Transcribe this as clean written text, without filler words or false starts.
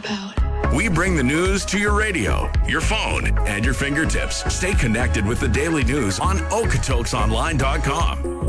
about. We bring the news to your radio, your phone, and your fingertips. Stay connected with the daily news on Okotoksonline.com.